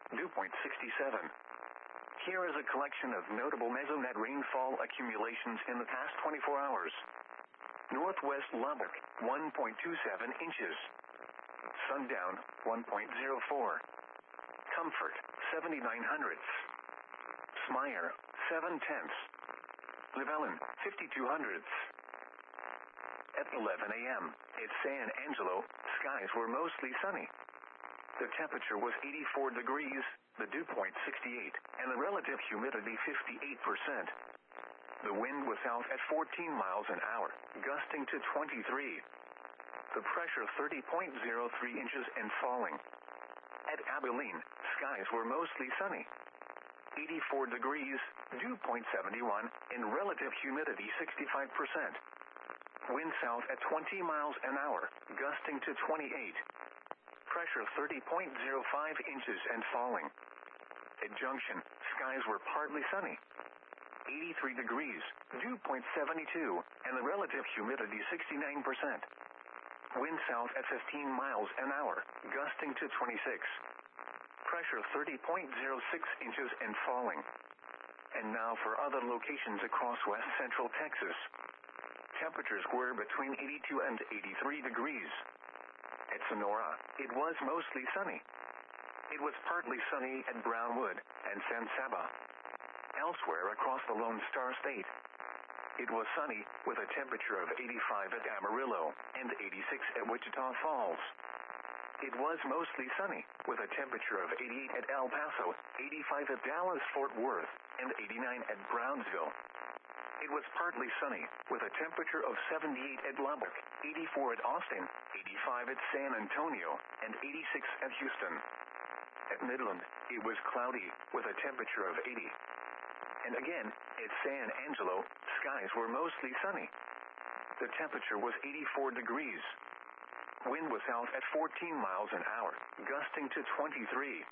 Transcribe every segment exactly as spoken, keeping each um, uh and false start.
dew point sixty-seven. Here is a collection of notable mesonet rainfall accumulations in the past twenty-four hours. Northwest Lubbock, one point two seven inches. Sundown, one point zero four. Comfort, seventy-nine hundredths. Smyer, seven tenths. Llewellyn, fifty-two hundredths. At eleven a m at San Angelo, skies were mostly sunny. The temperature was eighty-four degrees, the dew point sixty-eight, and the relative humidity fifty-eight percent. The wind was south at fourteen miles an hour, gusting to twenty-three. The pressure thirty point zero three inches and falling. At Abilene, skies were mostly sunny. eighty-four degrees, dew point seventy-one, and relative humidity sixty-five percent. Wind south at twenty miles an hour, gusting to twenty-eight. Pressure thirty point zero five inches and falling. At Junction, skies were partly sunny. eighty-three degrees, dew point seventy-two, and the relative humidity sixty-nine percent. Wind south at fifteen miles an hour, gusting to twenty-six. Pressure thirty point zero six inches and falling. And now for other locations across west central Texas. Temperatures were between eighty-two and eighty-three degrees. At Sonora, it was mostly sunny. It was partly sunny at Brownwood and San Saba. Elsewhere across the Lone Star State, it was sunny with a temperature of eighty-five at Amarillo and eighty-six at Wichita Falls. It was mostly sunny with a temperature of eighty-eight at El Paso, eighty-five at Dallas-Fort Worth, and eighty-nine at Brownsville. It was partly sunny with a temperature of seventy-eight at Lubbock, eighty-four at Austin, eighty-five at San Antonio, and eighty-six at Houston. At Midland, it was cloudy with a temperature of eighty. And again, at San Angelo, skies were mostly sunny. The temperature was eighty-four degrees. Wind was south at fourteen miles an hour, gusting to twenty-three.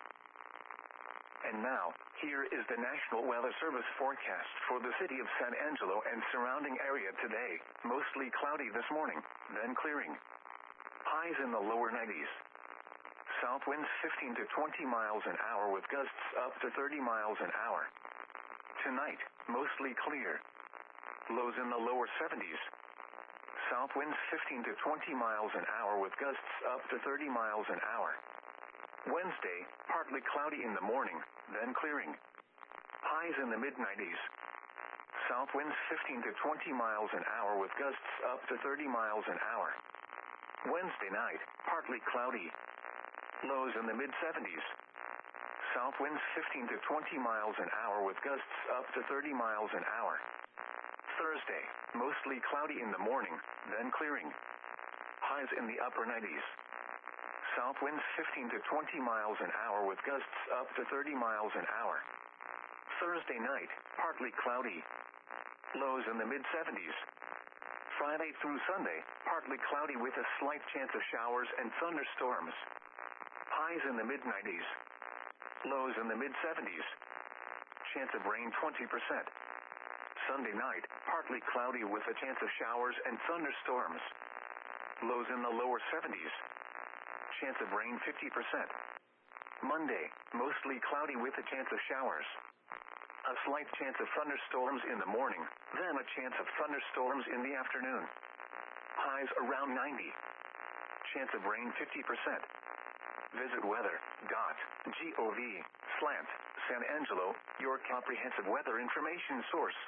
And now, here is the National Weather Service forecast for the city of San Angelo and surrounding area today. Mostly cloudy this morning, then clearing. Highs in the lower nineties. South winds fifteen to twenty miles an hour with gusts up to thirty miles an hour. Tonight, mostly clear. Lows in the lower seventies. South winds fifteen to twenty miles an hour with gusts up to thirty miles an hour. Wednesday, partly cloudy in the morning, then clearing. Highs in the mid nineties. South winds fifteen to twenty miles an hour with gusts up to thirty miles an hour. Wednesday night, partly cloudy. Lows in the mid seventies. South winds fifteen to twenty miles an hour with gusts up to thirty miles an hour. Thursday, mostly cloudy in the morning, then clearing. Highs in the upper nineties. South winds fifteen to twenty miles an hour with gusts up to thirty miles an hour. Thursday night, partly cloudy. Lows in the mid seventies. Friday through Sunday, partly cloudy with a slight chance of showers and thunderstorms. Highs in the mid nineties. Lows in the mid seventies. Chance of rain twenty percent. Sunday night, partly cloudy with a chance of showers and thunderstorms. Lows in the lower seventies. Chance of rain fifty percent. Monday, mostly cloudy with a chance of showers. A slight chance of thunderstorms in the morning, then a chance of thunderstorms in the afternoon. Highs around ninety. Chance of rain fifty percent. Visit weather dot gov slash San Angelo, your comprehensive weather information source.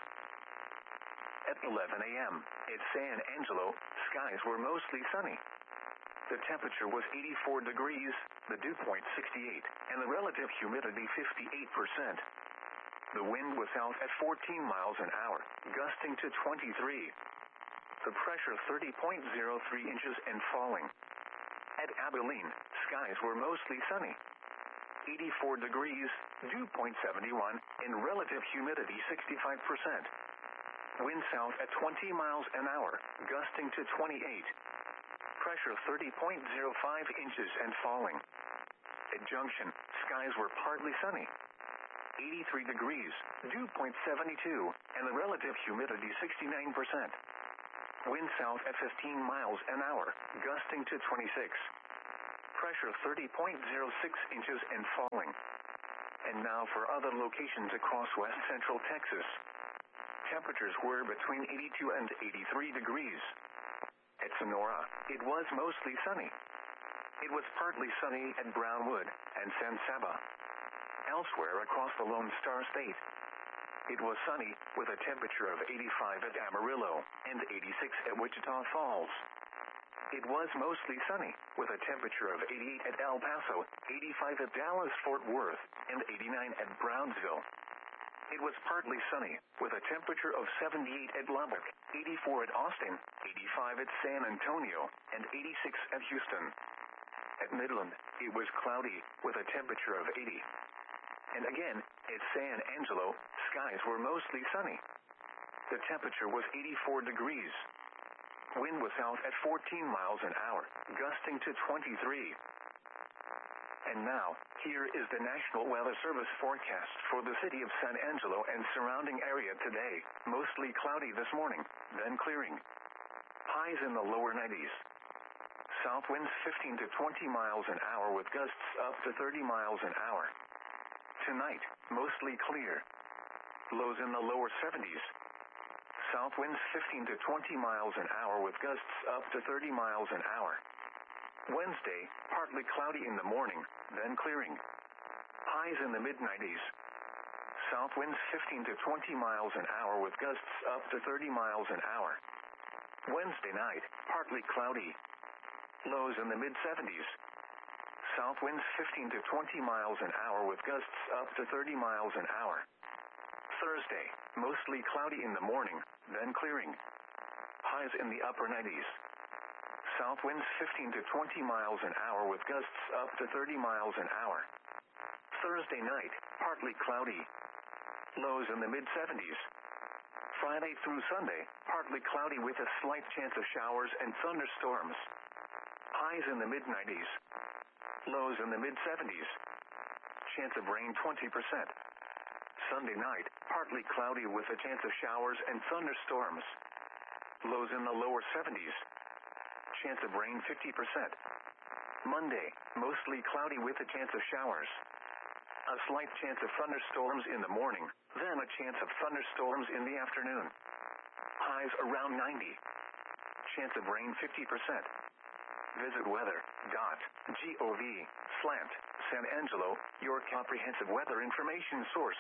At eleven a m at San Angelo, skies were mostly sunny. The temperature was eighty-four degrees, the dew point sixty-eight, and the relative humidity fifty-eight percent. The wind was south at fourteen miles an hour, gusting to twenty-three. The pressure thirty point zero three inches and falling. At Abilene, skies were mostly sunny. eighty-four degrees, dew point seventy-one, and relative humidity sixty-five percent. Wind south at twenty miles an hour, gusting to twenty-eight. Pressure thirty point zero five inches and falling. At Junction, skies were partly sunny. eighty-three degrees, dew point seventy-two, and the relative humidity sixty-nine percent. Wind south at fifteen miles an hour, gusting to twenty-six. Pressure thirty point zero six inches and falling. And now for other locations across west central Texas. Temperatures were between eighty-two and eighty-three degrees. At Sonora, it was mostly sunny. It was partly sunny at Brownwood and San Saba. Elsewhere across the Lone Star State, it was sunny with a temperature of eighty-five at Amarillo and eighty-six at Wichita Falls. It was mostly sunny with a temperature of eighty-eight at El Paso, eighty-five at Dallas-Fort Worth, and eighty-nine at Brownsville. It was partly sunny with a temperature of seventy-eight at Lubbock, eighty-four at Austin, eighty-five at San Antonio, and eighty-six at Houston. At Midland, it was cloudy with a temperature of eighty. And again, at San Angelo, skies were mostly sunny. The temperature was eighty-four degrees. Wind was south at fourteen miles an hour, gusting to twenty-three. And now, here is the National Weather Service forecast for the city of San Angelo and surrounding area today. Mostly cloudy this morning, then clearing. Highs in the lower nineties. South winds fifteen to twenty miles an hour with gusts up to thirty miles an hour. Tonight, mostly clear. Lows in the lower seventies. South winds fifteen to twenty miles an hour with gusts up to thirty miles an hour. Wednesday, partly cloudy in the morning, then clearing. Highs in the mid nineties. South winds fifteen to twenty miles an hour with gusts up to thirty miles an hour. Wednesday night, partly cloudy. Lows in the mid seventies. South winds fifteen to twenty miles an hour with gusts up to thirty miles an hour. Thursday, mostly cloudy in the morning, then clearing. Highs in the upper nineties. South winds fifteen to twenty miles an hour with gusts up to thirty miles an hour. Thursday night, partly cloudy. Lows in the mid seventies. Friday through Sunday, partly cloudy with a slight chance of showers and thunderstorms. Highs in the mid nineties. Lows in the mid seventies. Chance of rain twenty percent. Sunday night, partly cloudy with a chance of showers and thunderstorms. Lows in the lower seventies. Chance of rain fifty percent. Monday, mostly cloudy with a chance of showers. A slight chance of thunderstorms in the morning, then a chance of thunderstorms in the afternoon. Highs around ninety. Chance of rain fifty percent. Visit weather.gov slant San Angelo, your comprehensive weather information source.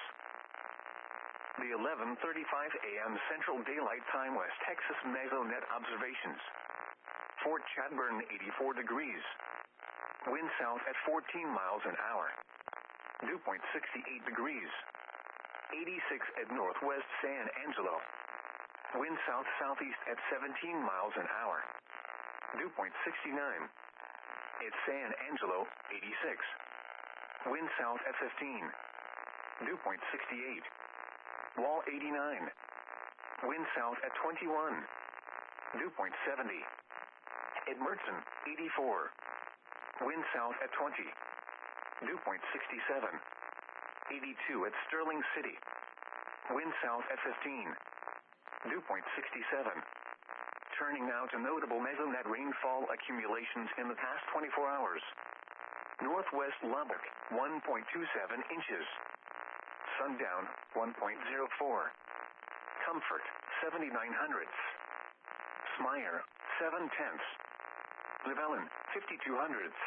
The eleven thirty-five a m Central Daylight Time West Texas Mesonet observations. Fort Chadbourne eighty-four degrees. Wind south at fourteen miles an hour. Dew point sixty-eight degrees. eighty-six at northwest San Angelo. Wind south-southeast at seventeen miles an hour. Dew point sixty-nine. At San Angelo, eighty-six. Wind south at fifteen. Dew point sixty-eight. Wall eighty-nine. Wind south at twenty-one. Dew point seventy. At Mertzen, eighty-four. Wind south at twenty. Dew point sixty-seven. eighty-two at Sterling City. Wind south at fifteen. Dew point sixty-seven. Turning now to notable mesonet rainfall accumulations in the past twenty-four hours. Northwest Lubbock, one point two seven inches. Sundown, one point zero four. Comfort, seventy-nine hundredths. Smyre, seven tenths. Llewellyn, fifty-two hundredths.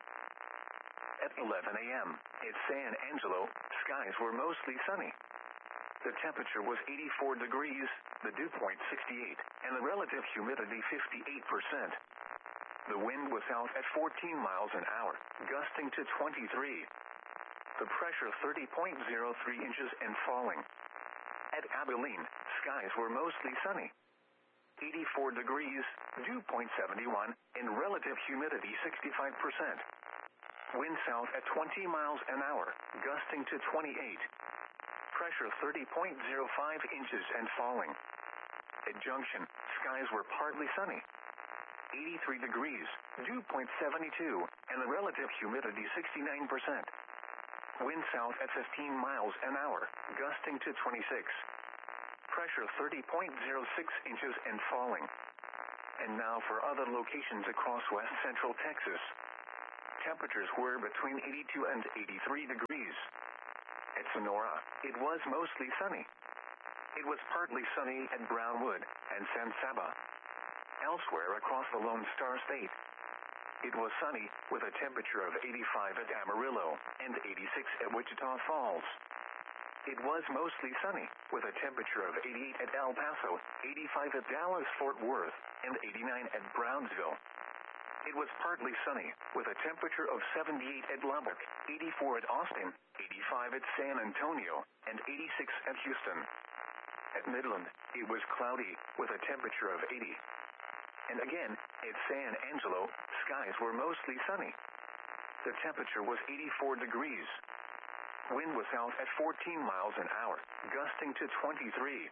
At eleven a m at San Angelo, skies were mostly sunny. The temperature was eighty-four degrees, the dew point sixty-eight, and the relative humidity fifty-eight percent. The wind was south at fourteen miles an hour, gusting to twenty-three. The pressure thirty point zero three inches and falling. At Abilene, skies were mostly sunny. eighty-four degrees, dew point seventy-one, and relative humidity sixty-five percent. Wind south at twenty miles an hour, gusting to twenty-eight. Pressure thirty point zero five inches and falling. At Junction, skies were partly sunny. eighty-three degrees, dew point seventy-two, and the relative humidity sixty-nine percent. Wind south at fifteen miles an hour, gusting to twenty-six. Pressure thirty point zero six inches and falling. And now for other locations across west central Texas. Temperatures were between eighty-two and eighty-three degrees. At Sonora, it was mostly sunny. It was partly sunny at Brownwood and San Saba. Elsewhere across the Lone Star State, it was sunny with a temperature of eighty-five at Amarillo and eighty-six at Wichita Falls. It was mostly sunny with a temperature of eighty-eight at El Paso, eighty-five at Dallas-Fort Worth, and eighty-nine at Brownsville. It was partly sunny with a temperature of seventy-eight at Lubbock, eighty-four at Austin, eighty-five at San Antonio, and eighty-six at Houston. At Midland, it was cloudy with a temperature of eighty. And again, at San Angelo, skies were mostly sunny. The temperature was eighty-four degrees. Wind was south at fourteen miles an hour, gusting to twenty-three.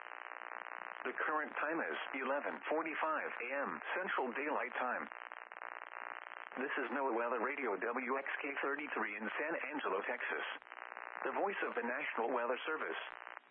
The current time is eleven forty-five a m Central Daylight Time. This is NOAA Weather Radio W X K thirty-three in San Angelo, Texas, the voice of the National Weather Service.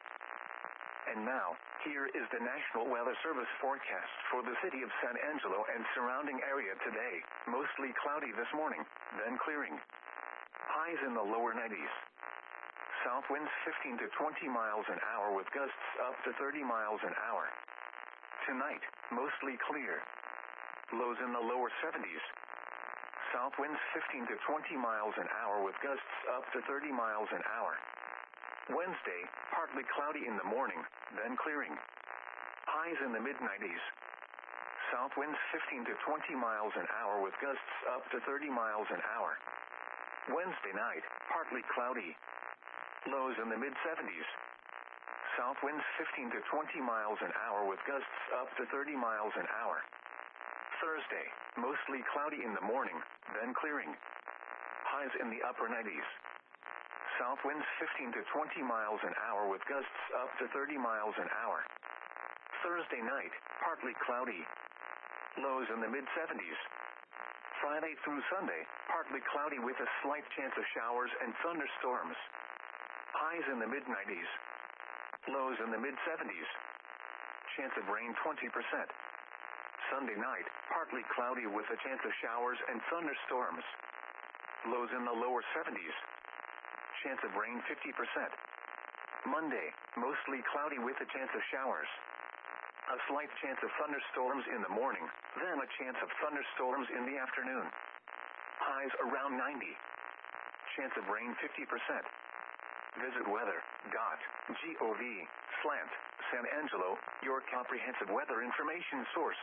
And now, here is the National Weather Service forecast for the city of San Angelo and surrounding area today. Mostly cloudy this morning, then clearing. Highs in the lower nineties. South winds fifteen to twenty miles an hour with gusts up to thirty miles an hour. Tonight, mostly clear. Lows in the lower seventies. South winds fifteen to twenty miles an hour with gusts up to thirty miles an hour. Wednesday, partly cloudy in the morning, then clearing. Highs in the mid nineties. South winds fifteen to twenty miles an hour with gusts up to thirty miles an hour. Wednesday night, partly cloudy. Lows in the mid seventies. South winds fifteen to twenty miles an hour with gusts up to thirty miles an hour. Thursday, mostly cloudy in the morning, then clearing. Highs in the upper nineties. South winds fifteen to twenty miles an hour with gusts up to thirty miles an hour. Thursday night, partly cloudy. Lows in the mid seventies. Friday through Sunday, partly cloudy with a slight chance of showers and thunderstorms. Highs in the mid nineties. Lows in the mid seventies. Chance of rain twenty percent. Sunday night, partly cloudy with a chance of showers and thunderstorms. Lows in the lower seventies. Chance of rain fifty percent. Monday, mostly cloudy with a chance of showers. A slight chance of thunderstorms in the morning, then a chance of thunderstorms in the afternoon. Highs around ninety. Chance of rain fifty percent. Visit weather dot gov slash San Angelo, your comprehensive weather information source.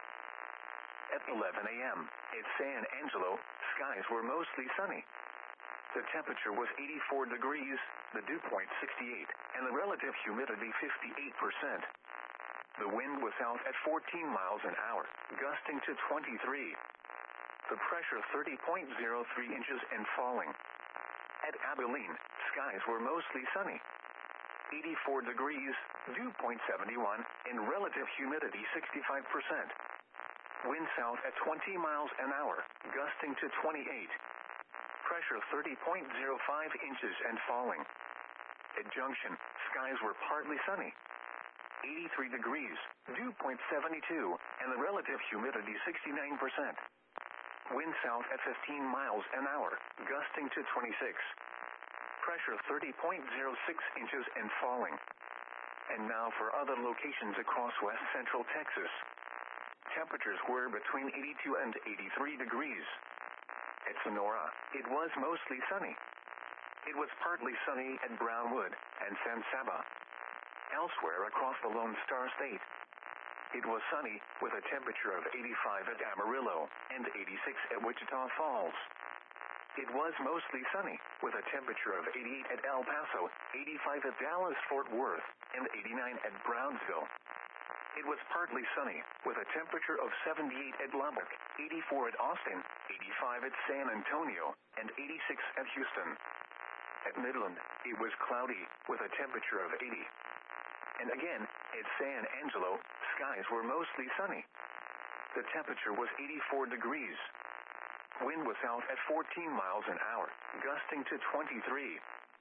At eleven a m at San Angelo, skies were mostly sunny. The temperature was eighty-four degrees, the dew point sixty-eight, and the relative humidity fifty-eight percent. The wind was south at fourteen miles an hour, gusting to twenty-three. The pressure thirty point zero three inches and falling. At Abilene, skies were mostly sunny. eighty-four degrees, dew point seventy-one, and relative humidity sixty-five percent. Wind south at twenty miles an hour, gusting to twenty-eight. Pressure thirty point zero five inches and falling. At Junction, skies were partly sunny. eighty-three degrees, dew point seventy-two, and the relative humidity sixty-nine percent. Wind south at fifteen miles an hour, gusting to twenty-six. Pressure thirty point zero six inches and falling. And now for other locations across west central Texas. Temperatures were between eighty-two and eighty-three degrees. At Sonora, it was mostly sunny. It was partly sunny at Brownwood and San Saba. Elsewhere across the Lone Star State, it was sunny with a temperature of eighty-five at Amarillo and eighty-six at Wichita Falls. It was mostly sunny with a temperature of eighty-eight at El Paso, eighty-five at Dallas-Fort Worth, and eighty-nine at Brownsville. It was partly sunny with a temperature of seventy-eight at Lubbock, eighty-four at Austin, eighty-five at San Antonio, and eighty-six at Houston. At Midland, it was cloudy with a temperature of eighty. And again, at San Angelo, skies were mostly sunny. The temperature was eighty-four degrees. Wind was south at fourteen miles an hour, gusting to twenty-three.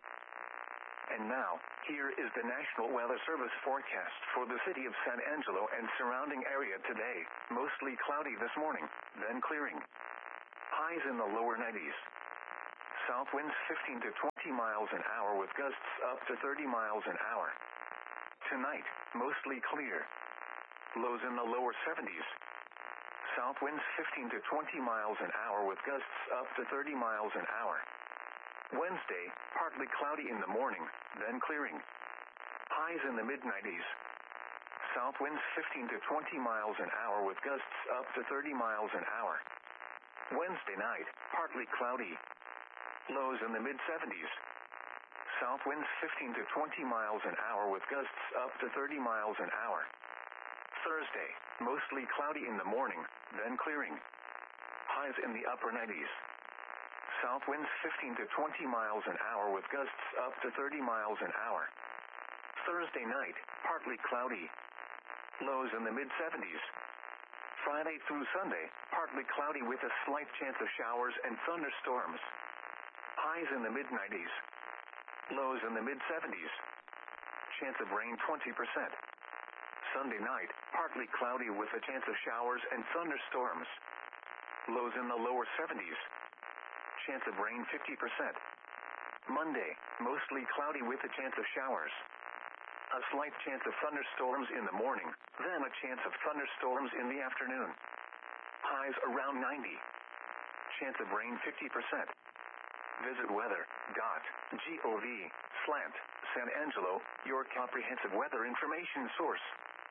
And now, here is the National Weather Service forecast for the city of San Angelo and surrounding area today. Mostly cloudy this morning, then clearing. Highs in the lower nineties. South winds fifteen to twenty. fifty miles an hour with gusts up to thirty miles an hour. Tonight, mostly clear. Lows in the lower seventies. South winds fifteen to twenty miles an hour with gusts up to thirty miles an hour. Wednesday, partly cloudy in the morning, then clearing. Highs in the mid nineties. South winds fifteen to twenty miles an hour with gusts up to thirty miles an hour. Wednesday night, partly cloudy. Lows in the mid seventies. South winds fifteen to twenty miles an hour with gusts up to thirty miles an hour. Thursday, mostly cloudy in the morning, then clearing. Highs in the upper nineties. South winds fifteen to twenty miles an hour with gusts up to thirty miles an hour. Thursday night, partly cloudy. Lows in the mid seventies. Friday through Sunday, partly cloudy with a slight chance of showers and thunderstorms. Highs in the mid nineties. Lows in the mid seventies. Chance of rain twenty percent. Sunday night, partly cloudy with a chance of showers and thunderstorms. Lows in the lower seventies. Chance of rain fifty percent. Monday, mostly cloudy with a chance of showers. A slight chance of thunderstorms in the morning, then a chance of thunderstorms in the afternoon. Highs around ninety. Chance of rain fifty percent. Visit weather dot gov slash San Angelo, your comprehensive weather information source.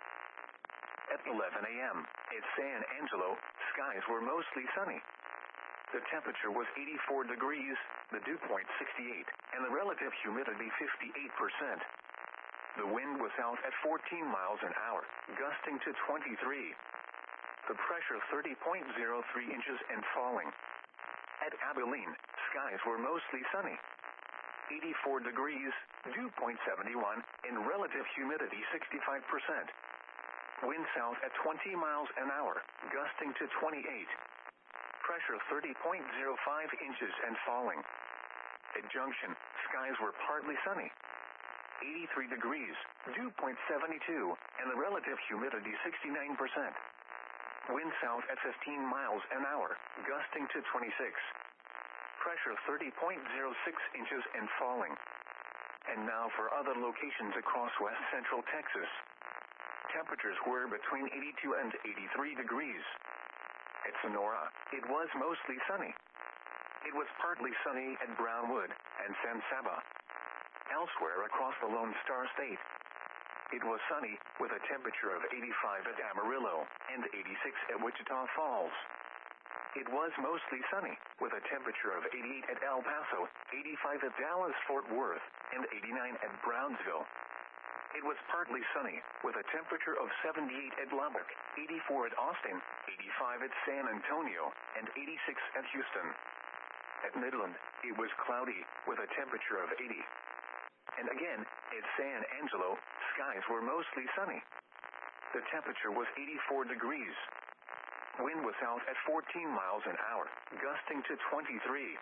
At eleven a m at San Angelo, skies were mostly sunny. The temperature was eighty-four degrees, the dew point sixty-eight, and the relative humidity fifty-eight percent. The wind was out at fourteen miles an hour, gusting to twenty-three. The pressure thirty point zero three inches and falling. At Abilene, skies were mostly sunny. eighty-four degrees, dew point seventy-one, and relative humidity sixty-five percent. Wind south at twenty miles an hour, gusting to twenty-eight. Pressure thirty point zero five inches and falling. At Junction, skies were partly sunny. eighty-three degrees, dew point seventy-two, and the relative humidity sixty-nine percent. Wind south at fifteen miles an hour, gusting to twenty-six. Pressure thirty point zero six inches and falling. And now for other locations across west central Texas. Temperatures were between eighty-two and eighty-three degrees. At Sonora, it was mostly sunny. It was partly sunny at Brownwood and San Saba. Elsewhere across the Lone Star State, it was sunny with a temperature of eighty-five at Amarillo and eighty-six at Wichita Falls. It was mostly sunny with a temperature of eighty-eight at El Paso, eighty-five at Dallas-Fort Worth, and eighty-nine at Brownsville. It was partly sunny with a temperature of seventy-eight at Lubbock, eighty-four at Austin, eighty-five at San Antonio, and eighty-six at Houston. At Midland, it was cloudy with a temperature of eighty. And again, at San Angelo, skies were mostly sunny. The temperature was eighty-four degrees. Wind was out at fourteen miles an hour, gusting to twenty-three.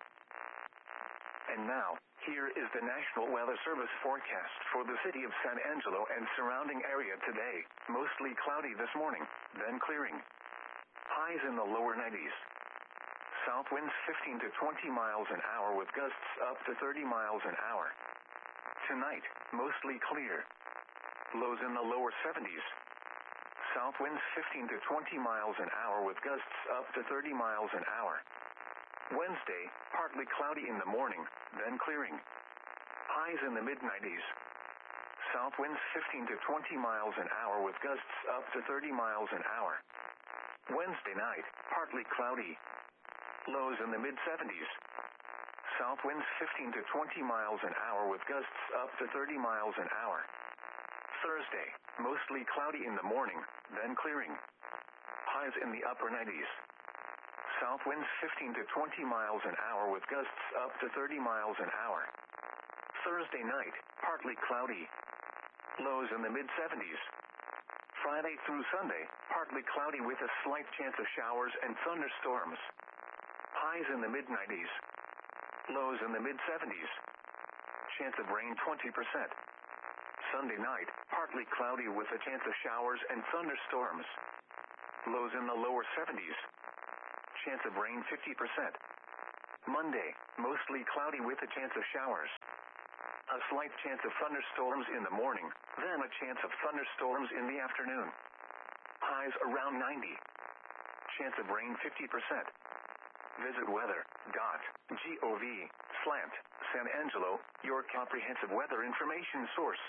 And now, here is the National Weather Service forecast for the city of San Angelo and surrounding area today. Mostly cloudy this morning, then clearing. Highs in the lower nineties. South winds fifteen to twenty miles an hour with gusts up to thirty miles an hour. Tonight, mostly clear. Lows in the lower seventies. South winds fifteen to twenty miles an hour with gusts up to thirty miles an hour. Wednesday, partly cloudy in the morning, then clearing. Highs in the mid nineties. South winds fifteen to twenty miles an hour with gusts up to thirty miles an hour. Wednesday night, partly cloudy. Lows in the mid seventies. South winds fifteen to twenty miles an hour with gusts up to thirty miles an hour. Thursday, mostly cloudy in the morning, then clearing. Highs in the upper nineties. South winds fifteen to twenty miles an hour with gusts up to thirty miles an hour. Thursday night, partly cloudy. Lows in the mid seventies. Friday through Sunday, partly cloudy with a slight chance of showers and thunderstorms. Highs in the mid nineties. Lows in the mid seventies. Chance of rain twenty percent. Sunday night, partly cloudy with a chance of showers and thunderstorms. Lows in the lower seventies. Chance of rain fifty percent. Monday, mostly cloudy with a chance of showers. A slight chance of thunderstorms in the morning, then a chance of thunderstorms in the afternoon. Highs around ninety. Chance of rain fifty percent. Visit weather.gov slant San Angelo, your comprehensive weather information source.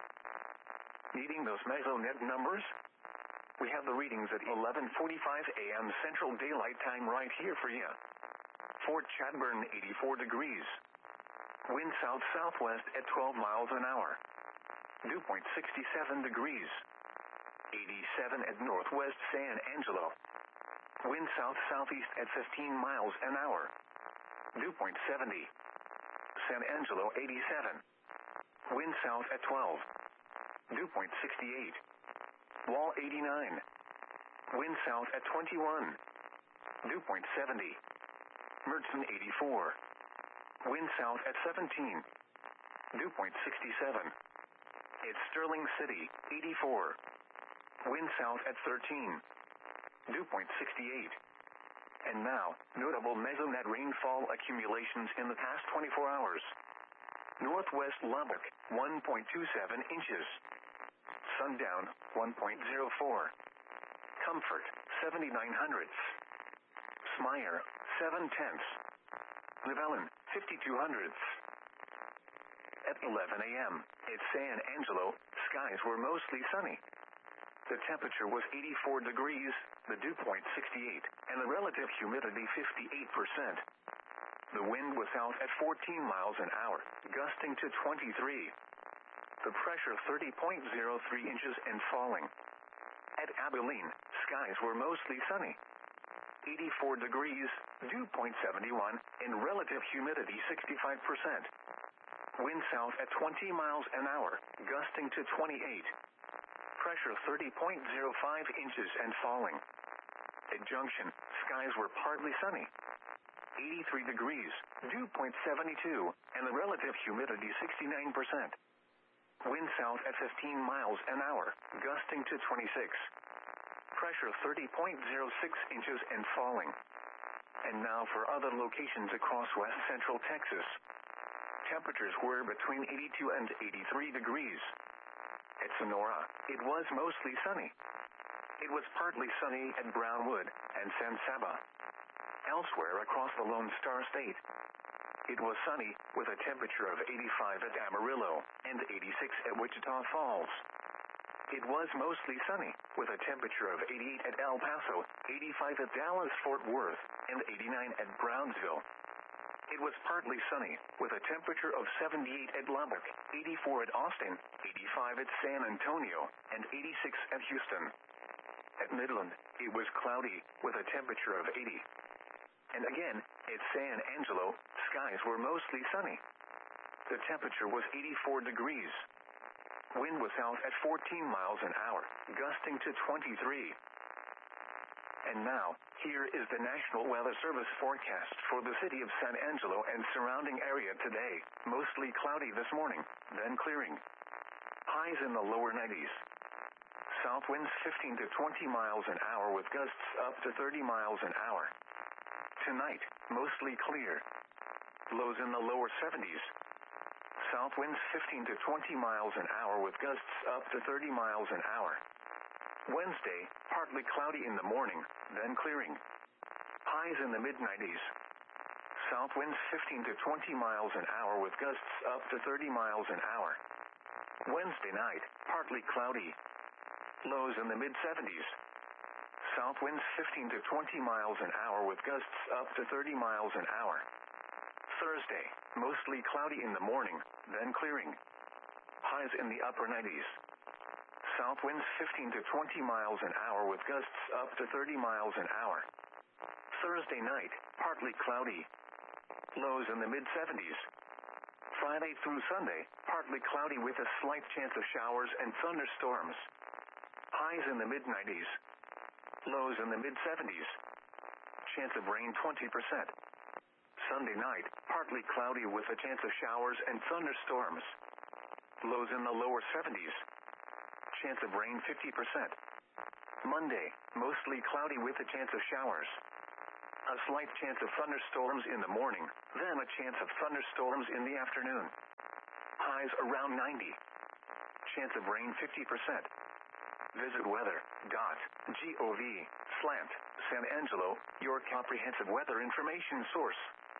Needing those mesonet numbers? We have the readings at eleven forty-five a m Central Daylight Time right here for you. Fort Chadbourne, eighty-four degrees. Wind south-southwest at twelve miles an hour. Dew point sixty-seven degrees. eighty-seven at Northwest San Angelo. Wind south-southeast at fifteen miles an hour. Dew point seventy. San Angelo, eighty-seven. Wind south at twelve. Dew point sixty-eight. Wall, eighty-nine. Wind south at twenty-one. Dew point seventy. Mertzen, eighty-four. Wind south at seventeen. Dew point sixty-seven. It's Sterling City, eighty-four. Wind south at thirteen. Dew point sixty-eight. And now, notable mesonet rainfall accumulations in the past twenty-four hours. Northwest Lubbock, one point two seven inches. Sundown, one point zero four. Comfort, seventy-nine hundredths. Smyre, seven tenths. Llewellyn, fifty-two hundredths. At eleven a m at San Angelo, skies were mostly sunny. The temperature was eighty-four degrees, the dew point sixty-eight, and the relative humidity fifty-eight percent. The wind was south at fourteen miles an hour, gusting to twenty-three. The pressure thirty point zero three inches and falling. At Abilene, skies were mostly sunny. eighty-four degrees, dew point seventy-one, and relative humidity sixty-five percent. Wind south at twenty miles an hour, gusting to twenty-eight. Pressure thirty point zero five inches and falling. At Junction, skies were partly sunny. eighty-three degrees, dew point seventy-two, and the relative humidity sixty-nine percent. Wind south at fifteen miles an hour, gusting to twenty-six. Pressure thirty point zero six inches and falling. And now for other locations across west central Texas. Temperatures were between eighty-two and eighty-three degrees. At Sonora, it was mostly sunny. It was partly sunny at Brownwood and San Saba. Elsewhere across the Lone Star State, it was sunny with a temperature of eighty-five at Amarillo and eighty-six at Wichita Falls. It was mostly sunny with a temperature of eighty-eight at El Paso, eighty-five at Dallas-Fort Worth, and eighty-nine at Brownsville. It was partly sunny with a temperature of seventy-eight at Lubbock, eighty-four at Austin, eighty-five at San Antonio, and eighty-six at Houston. At Midland, it was cloudy with a temperature of eighty. And again, at San Angelo, skies were mostly sunny. The temperature was eighty-four degrees. Wind was south at fourteen miles an hour, gusting to twenty-three. And now, here is the National Weather Service forecast for the city of San Angelo and surrounding area today. Mostly cloudy this morning, then clearing. Highs in the lower nineties. South winds fifteen to twenty miles an hour with gusts up to thirty miles an hour. Tonight, mostly clear. Lows in the lower seventies. South winds fifteen to twenty miles an hour with gusts up to thirty miles an hour. Wednesday, partly cloudy in the morning, then clearing. Highs in the mid nineties. South winds fifteen to twenty miles an hour with gusts up to thirty miles an hour. Wednesday night, partly cloudy. Lows in the mid seventies. South winds fifteen to twenty miles an hour with gusts up to thirty miles an hour. Thursday, mostly cloudy in the morning, then clearing. Highs in the upper nineties. South winds fifteen to twenty miles an hour with gusts up to thirty miles an hour. Thursday night, partly cloudy. Lows in the mid seventies. Friday through Sunday, partly cloudy with a slight chance of showers and thunderstorms. Highs in the mid nineties. Lows in the mid seventies. Chance of rain twenty percent. Sunday night, partly cloudy with a chance of showers and thunderstorms. Lows in the lower seventies. Chance of rain fifty percent. Monday, mostly cloudy with a chance of showers. A slight chance of thunderstorms in the morning, then a chance of thunderstorms in the afternoon. Highs around ninety. Chance of rain fifty percent. Visit weather.gov slant San Angelo, your comprehensive weather information source.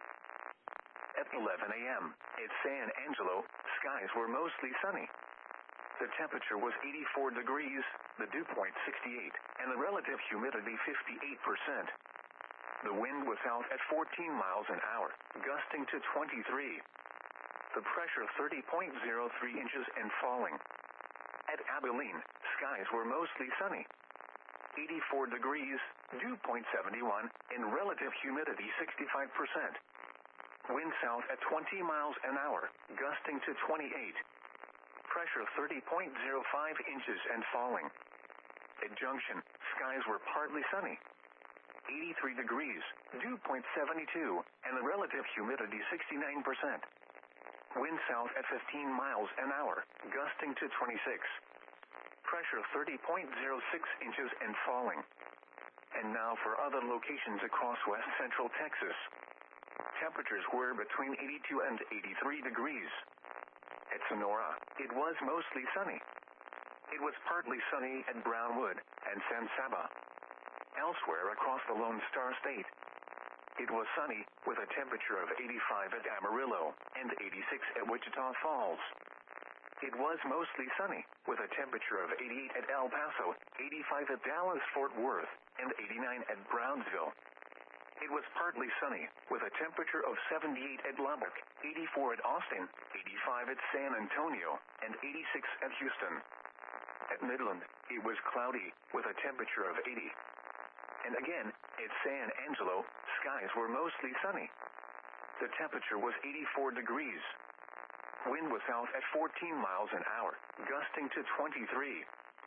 At eleven a m at San Angelo, skies were mostly sunny. The temperature was eighty-four degrees, the dew point sixty-eight, and the relative humidity fifty-eight percent. The wind was south at fourteen miles an hour, gusting to twenty-three. The pressure thirty point zero three inches and falling. At Abilene, skies were mostly sunny. eighty-four degrees, dew point seventy-one, and relative humidity sixty-five percent. Wind south at twenty miles an hour, gusting to twenty-eight. Pressure thirty point zero five inches and falling. At Junction, skies were partly sunny. eighty-three degrees, dew point seventy-two, and the relative humidity sixty-nine percent. Wind south at fifteen miles an hour, gusting to twenty-six. Pressure thirty point zero six inches and falling. And now for other locations across west central Texas. Temperatures were between eighty-two and eighty-three degrees. At Sonora, it was mostly sunny. It was partly sunny at Brownwood and San Saba. Elsewhere across the Lone Star State, it was sunny, with a temperature of eighty-five at Amarillo and eighty-six at Wichita Falls. It was mostly sunny, with a temperature of eighty-eight at El Paso, eighty-five at Dallas-Fort Worth, and eighty-nine at Brownsville. It was partly sunny, with a temperature of seventy-eight at Lubbock, eighty-four at Austin, eighty-five at San Antonio, and eighty-six at Houston. At Midland, it was cloudy, with a temperature of eighty. And again, at San Angelo, skies were mostly sunny. The temperature was eighty-four degrees. Wind was south at fourteen miles an hour, gusting to twenty-three.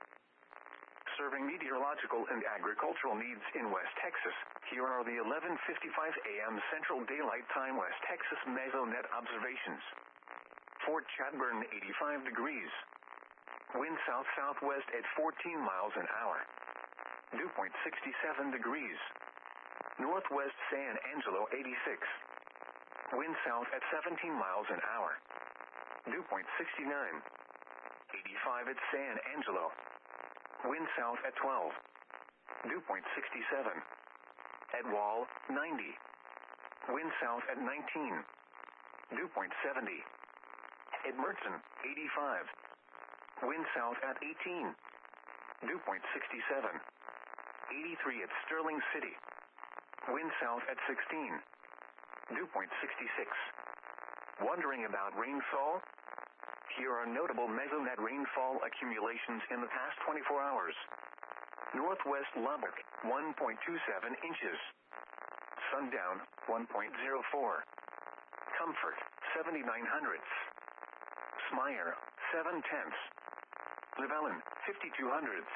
Serving meteorological and agricultural needs in West Texas, here are the eleven fifty-five a m Central Daylight Time West Texas Mesonet observations. Fort Chadbourne, eighty-five degrees. Wind south-southwest at fourteen miles an hour. Dew point sixty-seven degrees. Northwest San Angelo, eighty-six. Wind south at seventeen miles an hour. Dew point sixty-nine. eighty-five at San Angelo. Wind south at twelve. Dew point sixty-seven. At Wall, ninety. Wind south at nineteen. Dew point seventy. At Mertzen, eighty-five. Wind south at eighteen. Dew point sixty-seven. eighty-three at Sterling City. Wind south at sixteen. Dew point sixty-six. Wondering about rainfall? Here are notable Mesonet rainfall accumulations in the past twenty-four hours. Northwest Lubbock, one point two seven inches. Sundown, one point zero four. Comfort, seventy-nine hundredths. Smyre, seven tenths. Llewellyn, fifty-two hundredths.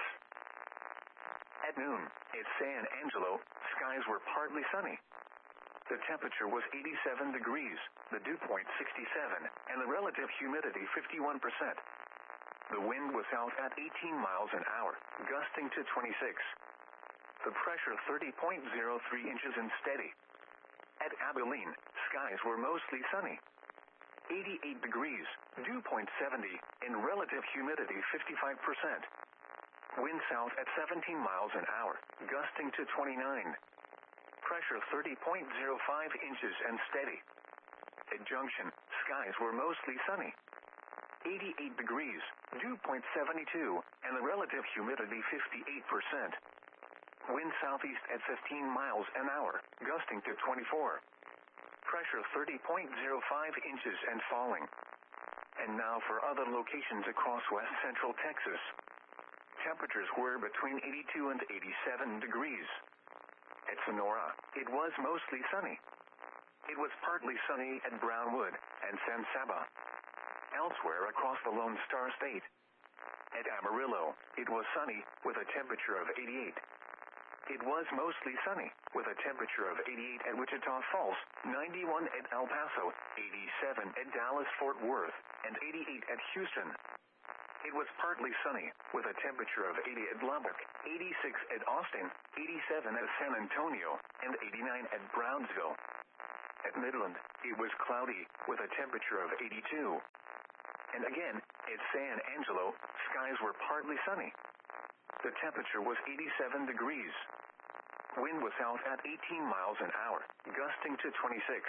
At noon, at San Angelo, skies were partly sunny. The temperature was eighty-seven degrees, the dew point sixty-seven, and the relative humidity fifty-one percent. The wind was south at eighteen miles an hour, gusting to twenty-six. The pressure thirty point zero three inches and steady. At Abilene, skies were mostly sunny. eighty-eight degrees, dew point seventy, and relative humidity fifty-five percent. Wind south at seventeen miles an hour, gusting to twenty-nine. Pressure thirty point zero five inches and steady. At Junction, skies were mostly sunny. eighty-eight degrees, dew point seventy-two, and the relative humidity fifty-eight percent. Wind southeast at fifteen miles an hour, gusting to twenty-four. Pressure thirty point zero five inches and falling. And now for other locations across west central Texas. Temperatures were between eighty-two and eighty-seven degrees. At Sonora, it was mostly sunny. It was partly sunny at Brownwood and San Saba. Elsewhere across the Lone Star State. At Amarillo, it was sunny, with a temperature of eighty-eight. It was mostly sunny. with a temperature of eighty-eight at Wichita Falls, ninety-one at El Paso, eighty-seven at Dallas-Fort Worth, and eighty-eight at Houston. It was partly sunny, with a temperature of eighty at Lubbock, eighty-six at Austin, eighty-seven at San Antonio, and eighty-nine at Brownsville. At Midland, it was cloudy, with a temperature of eighty-two. And again, at San Angelo, skies were partly sunny. The temperature was eighty-seven degrees. Wind was out at eighteen miles an hour, gusting to twenty-six.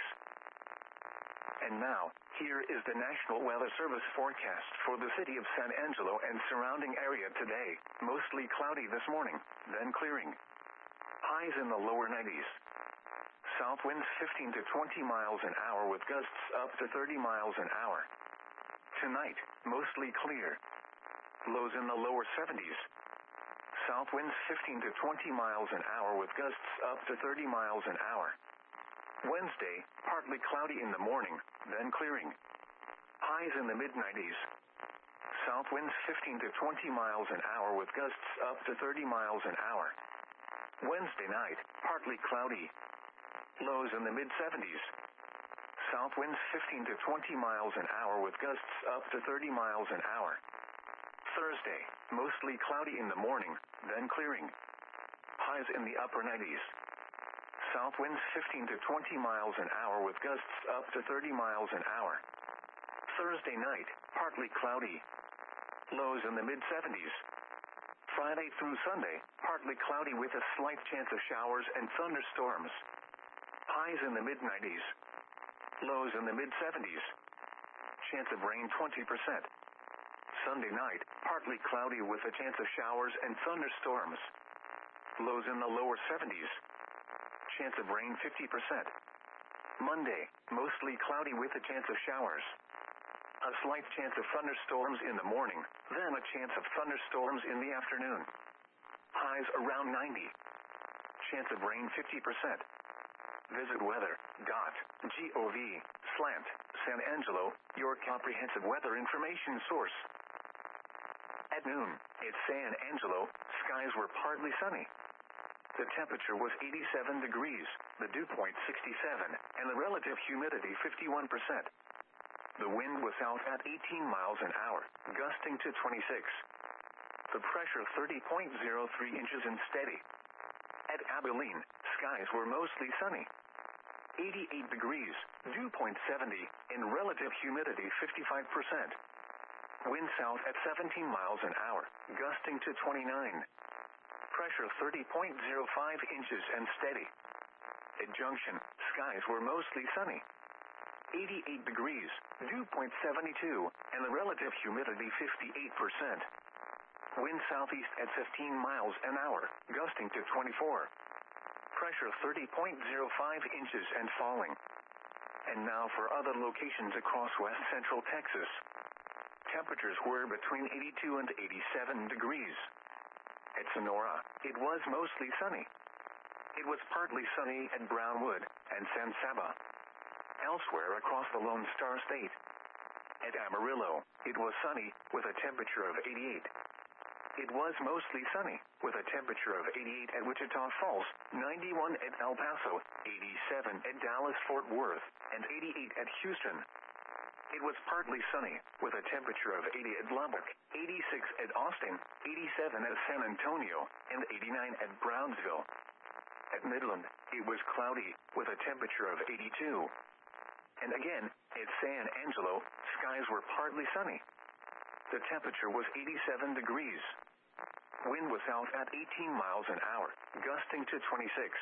And now, here is the National Weather Service forecast for the city of San Angelo and surrounding area today. Mostly cloudy this morning, then clearing. Highs in the lower nineties. South winds fifteen to twenty miles an hour with gusts up to thirty miles an hour. Tonight, mostly clear. Lows in the lower seventies. South winds fifteen to twenty miles an hour with gusts up to thirty miles an hour. Wednesday, partly cloudy in the morning, then clearing. Highs in the mid nineties. South winds fifteen to twenty miles an hour with gusts up to thirty miles an hour. Wednesday night, partly cloudy. Lows in the mid seventies. South winds fifteen to twenty miles an hour with gusts up to thirty miles an hour. Thursday, mostly cloudy in the morning, then clearing. Highs in the upper nineties. South winds fifteen to twenty miles an hour with gusts up to thirty miles an hour. Thursday night, partly cloudy. Lows in the mid seventies. Friday through Sunday, partly cloudy with a slight chance of showers and thunderstorms. Highs in the mid nineties. Lows in the mid seventies. Chance of rain twenty percent. Sunday night, partly cloudy with a chance of showers and thunderstorms. Lows in the lower seventies. Chance of rain fifty percent. Monday, mostly cloudy with a chance of showers. A slight chance of thunderstorms in the morning, then a chance of thunderstorms in the afternoon. Highs around ninety. Chance of rain fifty percent. Visit weather dot gov slash San Angelo, your comprehensive weather information source. At noon, at San Angelo, skies were partly sunny. The temperature was eighty-seven degrees, the dew point sixty-seven, and the relative humidity fifty-one percent. The wind was out at eighteen miles an hour, gusting to twenty-six. The pressure thirty point zero three inches and steady. At Abilene, skies were mostly sunny. eighty-eight degrees, dew point seventy, and relative humidity fifty-five percent. Wind south at seventeen miles an hour, gusting to twenty-nine. Pressure thirty point zero five inches and steady. At Junction, skies were mostly sunny. eighty-eight degrees, dew point seventy-two, and the relative humidity fifty-eight percent. Wind southeast at fifteen miles an hour, gusting to twenty-four. Pressure thirty point zero five inches and falling. And now for other locations across west central Texas. Temperatures were between eighty-two and eighty-seven degrees. At Sonora, it was mostly sunny. It was partly sunny at Brownwood and San Saba. Elsewhere across the Lone Star State. At Amarillo, it was sunny, with a temperature of eighty-eight. It was mostly sunny, with a temperature of eighty-eight at Wichita Falls, ninety-one at El Paso, eighty-seven at Dallas-Fort Worth, and eighty-eight at Houston. It was partly sunny, with a temperature of eighty at Lubbock, eighty-six at Austin, eighty-seven at San Antonio, and eighty-nine at Brownsville. At Midland, it was cloudy, with a temperature of eighty-two. And again, at San Angelo, skies were partly sunny. The temperature was eighty-seven degrees. Wind was out at eighteen miles an hour, gusting to twenty-six.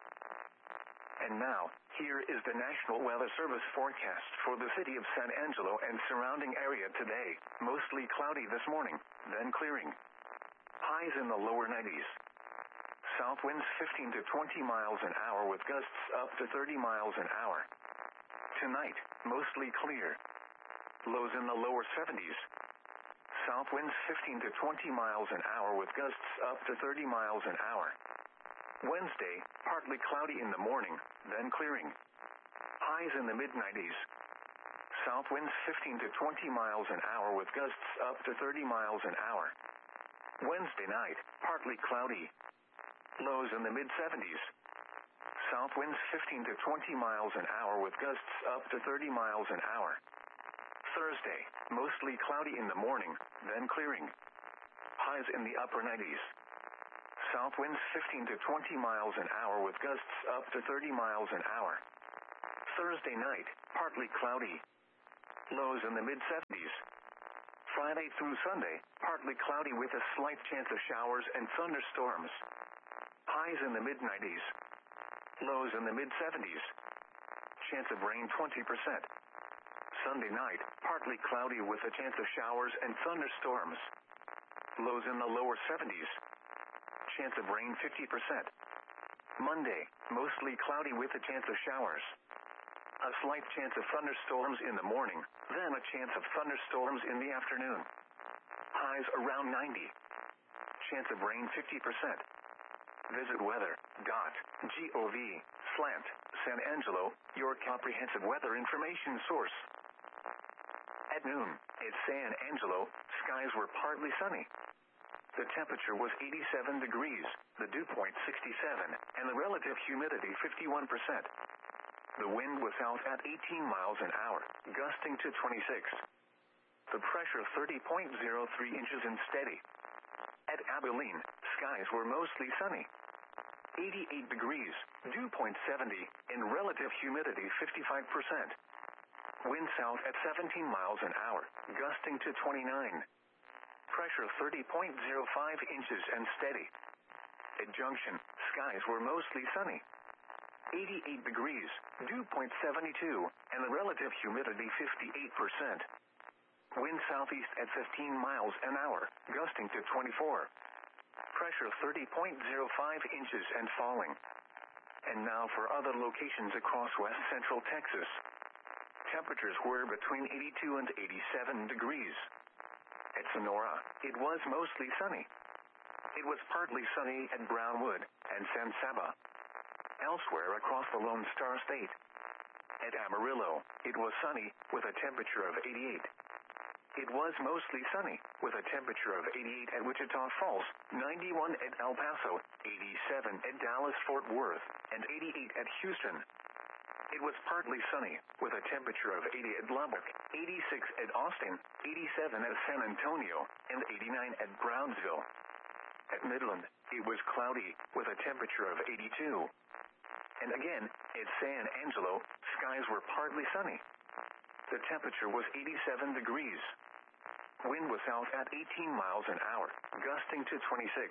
And now, here is the National Weather Service forecast for the city of San Angelo and surrounding area today. Mostly cloudy this morning, then clearing. Highs in the lower nineties. South winds fifteen to twenty miles an hour with gusts up to thirty miles an hour. Tonight, mostly clear. Lows in the lower seventies. South winds fifteen to twenty miles an hour with gusts up to thirty miles an hour. Wednesday, partly cloudy in the morning, then clearing. Highs in the mid nineties. South winds fifteen to twenty miles an hour with gusts up to thirty miles an hour. Wednesday night, partly cloudy. Lows in the mid seventies. South winds fifteen to twenty miles an hour with gusts up to thirty miles an hour. Thursday, mostly cloudy in the morning, then clearing. Highs in the upper nineties. South winds fifteen to twenty miles an hour with gusts up to thirty miles an hour. Thursday night, partly cloudy. Lows in the mid-seventies. Friday through Sunday, partly cloudy with a slight chance of showers and thunderstorms. Highs in the mid-nineties. Lows in the mid-seventies. Chance of rain twenty percent. Sunday night, partly cloudy with a chance of showers and thunderstorms. Lows in the lower seventies. Chance of rain fifty percent. Monday, mostly cloudy with a chance of showers. A slight chance of thunderstorms in the morning, then a chance of thunderstorms in the afternoon. Highs around ninety. Chance of rain fifty percent. Visit weather dot gov slash San Angelo, your comprehensive weather information source. At noon, at San Angelo, skies were partly sunny. The temperature was eighty-seven degrees, the dew point sixty-seven, and the relative humidity fifty-one percent. The wind was south at eighteen miles an hour, gusting to twenty-six. The pressure thirty point zero three inches and steady. At Abilene, skies were mostly sunny. eighty-eight degrees, dew point seventy, and relative humidity fifty-five percent. Wind south at seventeen miles an hour, gusting to twenty-nine. Pressure thirty point zero five inches and steady. At Junction, skies were mostly sunny. eighty-eight degrees, dew point seventy-two, and the relative humidity fifty-eight percent. Wind southeast at fifteen miles an hour, gusting to twenty-four. Pressure thirty point zero five inches and falling. And now for other locations across west central Texas. Temperatures were between eighty-two and eighty-seven degrees. At Sonora, it was mostly sunny. It was partly sunny at Brownwood and San Saba. Elsewhere across the Lone Star State. At Amarillo, it was sunny, with a temperature of eighty-eight. It was mostly sunny, with a temperature of eighty-eight at Wichita Falls, ninety-one at El Paso, eighty-seven at Dallas-Fort Worth, and eighty-eight at Houston. It was partly sunny, with a temperature of eighty at Lubbock, eighty-six at Austin, eighty-seven at San Antonio, and eighty-nine at Brownsville. At Midland, it was cloudy, with a temperature of eighty-two. And again, at San Angelo, skies were partly sunny. The temperature was eighty-seven degrees. Wind was south at eighteen miles an hour, gusting to twenty-six.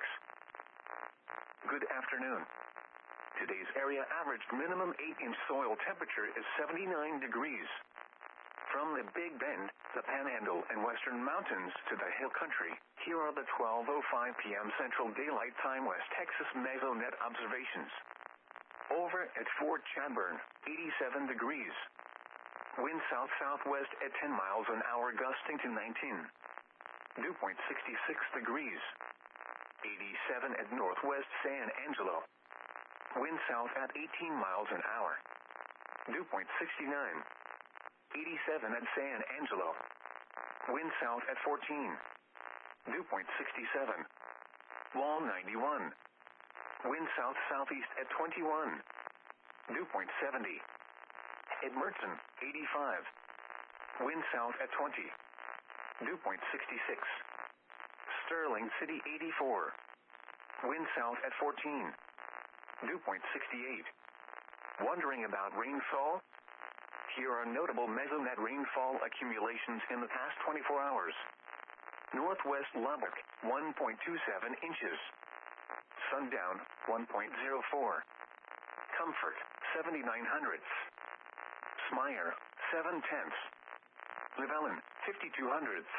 Good afternoon. Today's area averaged minimum eight inch soil temperature is seventy-nine degrees. From the Big Bend, the Panhandle, and Western Mountains to the Hill Country, here are the twelve oh five p m Central Daylight Time West Texas Mesonet observations. Over at Fort Chadbourne, eighty-seven degrees. Wind south-southwest at ten miles an hour, gusting to nineteen. Dew point sixty-six degrees. eighty-seven at Northwest San Angelo. Wind south at eighteen miles an hour. Dew point sixty-nine. eighty-seven at San Angelo. Wind south at fourteen. Dew point sixty-seven. Wall ninety-one. Wind south-southeast at twenty-one. Dew point seventy. At Mertzen, eighty-five. Wind south at twenty. Dew point sixty-six. Sterling City, eighty-four. Wind south at fourteen. Dew point sixty-eight. Wondering about rainfall? Here are notable Mesonet rainfall accumulations in the past twenty-four hours. Northwest Lubbock, one point two seven inches. Sundown, one point zero four. Comfort, seventy-nine hundredths. Smyre, seven tenths. Llewellyn, fifty-two hundredths.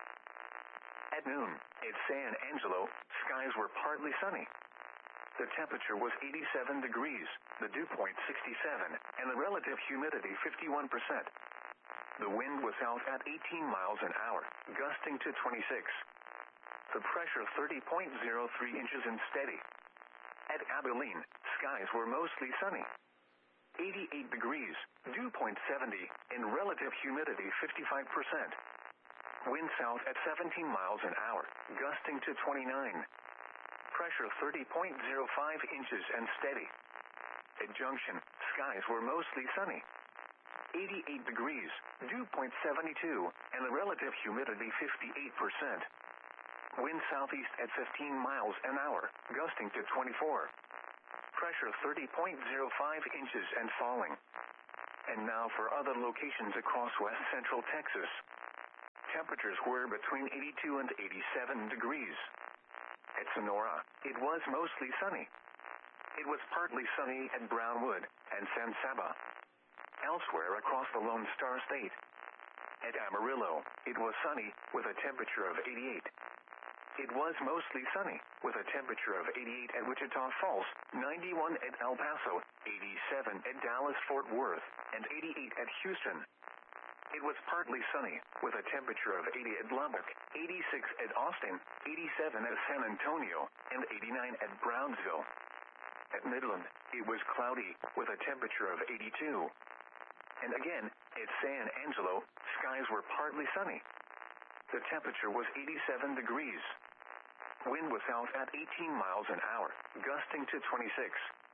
At noon, at San Angelo, skies were partly sunny. The temperature was eighty-seven degrees, the dew point sixty-seven, and the relative humidity fifty-one percent. The wind was south at eighteen miles an hour, gusting to twenty-six. The pressure thirty point zero three inches and steady. At Abilene, skies were mostly sunny. eighty-eight degrees, dew point seventy, and relative humidity fifty-five percent. Wind south at seventeen miles an hour, gusting to twenty-nine. Pressure thirty point zero five inches and steady. At Junction, skies were mostly sunny. eighty-eight degrees, dew point seven two, and the relative humidity fifty-eight percent. Wind southeast at fifteen miles an hour, gusting to twenty-four. Pressure thirty point zero five inches and falling. And now for other locations across west central Texas. Temperatures were between eighty-two and eighty-seven degrees. At Sonora, it was mostly sunny. It was partly sunny at Brownwood and San Saba. Elsewhere across the Lone Star State. At Amarillo, it was sunny, with a temperature of eighty-eight. It was mostly sunny, with a temperature of eighty-eight at Wichita Falls, ninety-one at El Paso, eighty-seven at Dallas-Fort Worth, and eighty-eight at Houston. It was partly sunny, with a temperature of eighty at Lubbock, eighty-six at Austin, eighty-seven at San Antonio, and eighty-nine at Brownsville. At Midland, it was cloudy, with a temperature of eighty-two. And again, at San Angelo, skies were partly sunny. The temperature was eighty-seven degrees. Wind was south at eighteen miles an hour, gusting to twenty-six.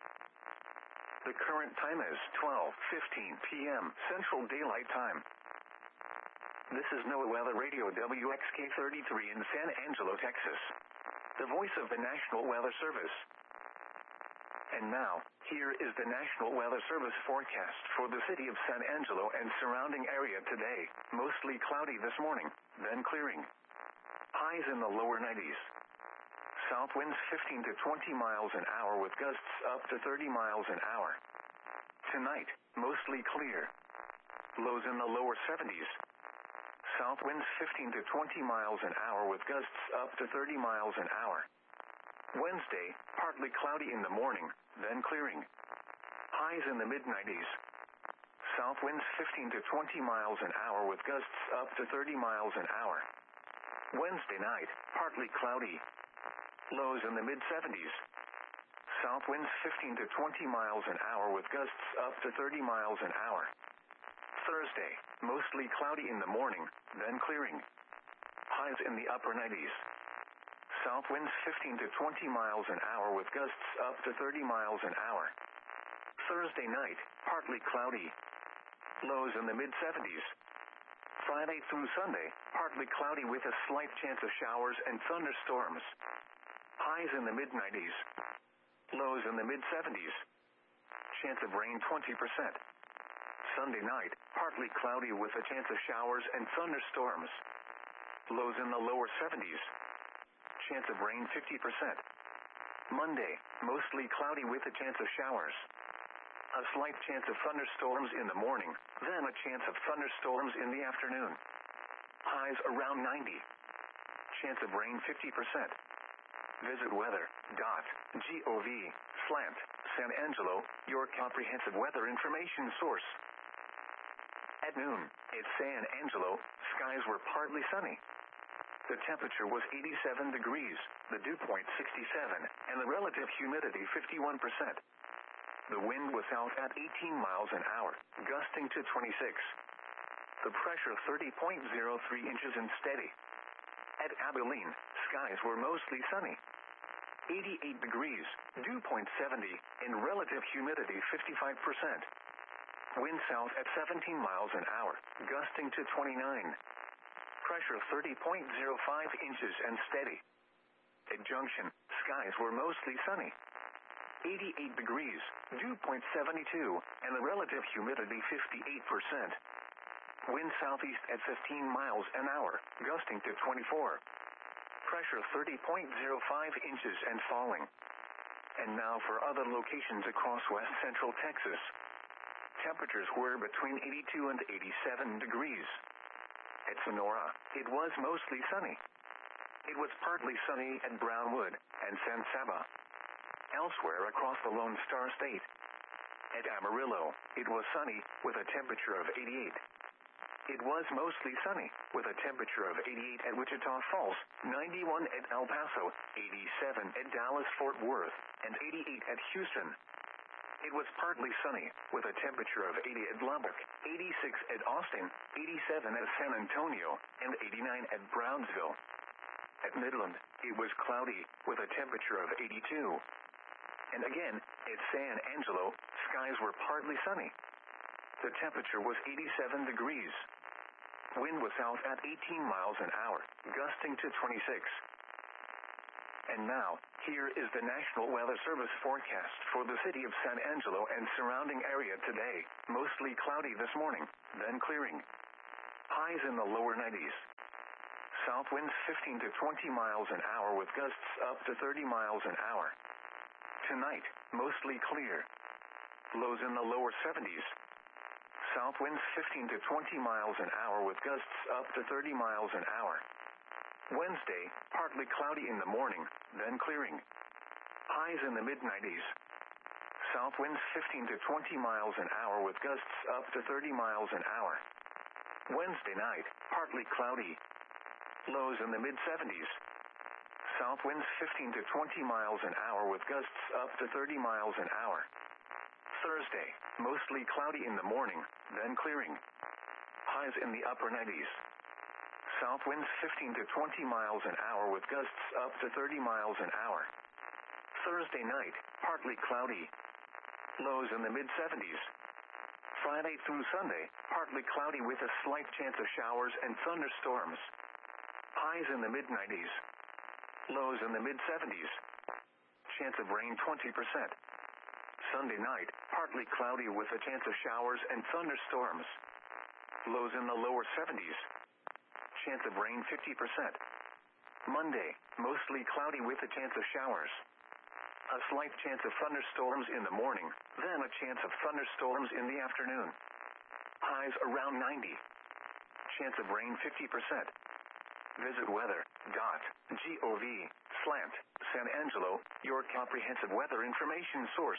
The current time is twelve fifteen p m Central Daylight Time. This is NOAA Weather Radio W X K thirty-three in San Angelo, Texas. The voice of the National Weather Service. And now, here is the National Weather Service forecast for the city of San Angelo and surrounding area today. Mostly cloudy this morning, then clearing. Highs in the lower nineties. South winds fifteen to twenty miles an hour with gusts up to thirty miles an hour. Tonight, mostly clear. Lows in the lower seventies. South winds fifteen to twenty miles an hour with gusts up to thirty miles an hour. Wednesday, partly cloudy in the morning, then clearing. Highs in the mid nineties. South winds fifteen to twenty miles an hour with gusts up to thirty miles an hour. Wednesday night, partly cloudy. Lows in the mid seventies. South winds fifteen to twenty miles an hour with gusts up to thirty miles an hour. Thursday, mostly cloudy in the morning, then clearing. Highs in the upper nineties. South winds fifteen to twenty miles an hour with gusts up to thirty miles an hour. Thursday night, partly cloudy. Lows in the mid seventies. Friday through Sunday, partly cloudy with a slight chance of showers and thunderstorms. Highs in the mid nineties. Lows in the mid seventies. Chance of rain twenty percent. Sunday night, partly cloudy with a chance of showers and thunderstorms. Lows in the lower seventies. Chance of rain fifty percent. Monday, mostly cloudy with a chance of showers. A slight chance of thunderstorms in the morning, then a chance of thunderstorms in the afternoon. Highs around ninety. Chance of rain fifty percent. Visit weather dot gov slash San Angelo, your comprehensive weather information source. At noon, at San Angelo, skies were partly sunny. The temperature was eighty-seven degrees, the dew point sixty-seven, and the relative humidity fifty-one percent. The wind was south at eighteen miles an hour, gusting to twenty-six. The pressure thirty point zero three inches and steady. At Abilene, skies were mostly sunny. eighty-eight degrees, dew point seventy, and relative humidity fifty-five percent. Wind south at seventeen miles an hour, gusting to twenty-nine. Pressure thirty point zero five inches and steady. At Junction, skies were mostly sunny. eighty-eight degrees, dew point seven two, and the relative humidity fifty-eight percent. Wind southeast at fifteen miles an hour, gusting to twenty-four. Pressure thirty point zero five inches and falling. And now for other locations across west central Texas. Temperatures were between eighty-two and eighty-seven degrees. At Sonora, it was mostly sunny. It was partly sunny at Brownwood and San Saba. Elsewhere across the Lone Star State. At Amarillo, it was sunny, with a temperature of eighty-eight. It was mostly sunny, with a temperature of eighty-eight at Wichita Falls, ninety-one at El Paso, eighty-seven at Dallas-Fort Worth, and eighty-eight at Houston. It was partly sunny, with a temperature of eighty at Lubbock, eighty-six at Austin, eighty-seven at San Antonio, and eighty-nine at Brownsville. At Midland, it was cloudy, with a temperature of eighty-two. And again, at San Angelo, skies were partly sunny. The temperature was eighty-seven degrees. Wind was south at eighteen miles an hour, gusting to twenty-six. And now, here is the National Weather Service forecast for the city of San Angelo and surrounding area today. Mostly cloudy this morning, then clearing. Highs in the lower nineties. South winds fifteen to twenty miles an hour with gusts up to thirty miles an hour. Tonight, mostly clear. Lows in the lower seventies. South winds fifteen to twenty miles an hour with gusts up to thirty miles an hour. Wednesday, partly cloudy in the morning, then clearing. Highs in the mid nineties. South winds fifteen to twenty miles an hour with gusts up to thirty miles an hour. Wednesday night, partly cloudy. Lows in the mid seventies. South winds fifteen to twenty miles an hour with gusts up to thirty miles an hour. Thursday, mostly cloudy in the morning, then clearing. Highs in the upper nineties. South winds fifteen to twenty miles an hour with gusts up to thirty miles an hour. Thursday night, partly cloudy. Lows in the mid seventies. Friday through Sunday, partly cloudy with a slight chance of showers and thunderstorms. Highs in the mid nineties. Lows in the mid seventies. Chance of rain twenty percent. Sunday night, partly cloudy with a chance of showers and thunderstorms. Lows in the lower seventies. Chance of rain fifty percent. Monday, mostly cloudy with a chance of showers. A slight chance of thunderstorms in the morning, then a chance of thunderstorms in the afternoon. Highs around ninety. Chance of rain fifty percent. Visit weather dot gov slash San Angelo, your comprehensive weather information source.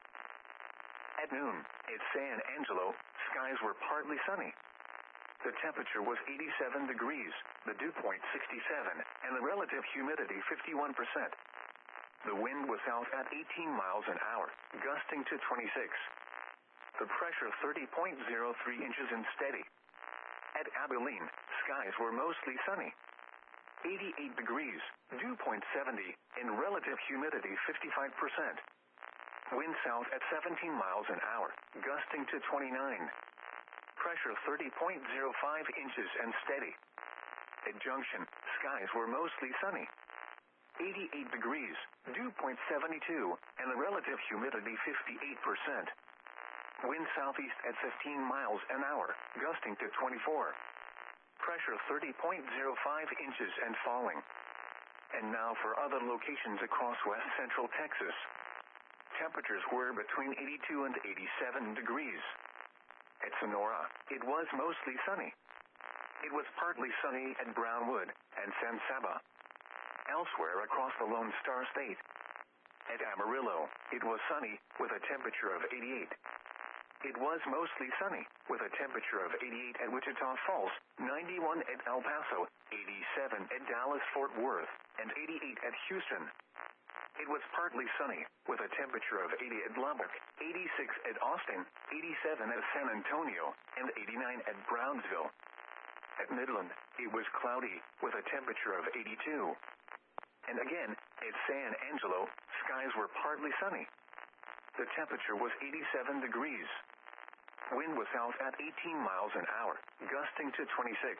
At noon, at San Angelo, skies were partly sunny. The temperature was eighty-seven degrees, the dew point sixty-seven, and the relative humidity fifty-one percent. The wind was south at eighteen miles an hour, gusting to twenty-six. The pressure thirty point zero three inches and steady. At Abilene, skies were mostly sunny. eighty-eight degrees, dew point seventy, and relative humidity fifty-five percent. Wind south at seventeen miles an hour, gusting to twenty-nine. Pressure thirty point zero five inches and steady. At Junction, skies were mostly sunny. eighty-eight degrees, dew point seventy-two, and the relative humidity fifty-eight percent. Wind southeast at fifteen miles an hour, gusting to twenty-four. Pressure thirty point zero five inches and falling. And now for other locations across west central Texas. Temperatures were between eighty-two and eighty-seven degrees. At Sonora, it was mostly sunny. It was partly sunny at Brownwood and San Saba. Elsewhere across the Lone Star State. At Amarillo, it was sunny, with a temperature of eighty-eight. It was mostly sunny, with a temperature of eighty-eight at Wichita Falls, ninety-one at El Paso, eighty-seven at Dallas-Fort Worth, and eighty-eight at Houston. It was partly sunny, with a temperature of eighty at Lubbock, eighty-six at Austin, eighty-seven at San Antonio, and eighty-nine at Brownsville. At Midland, it was cloudy, with a temperature of eighty-two. And again, at San Angelo, skies were partly sunny. The temperature was eighty-seven degrees. Wind was south at eighteen miles an hour, gusting to twenty-six.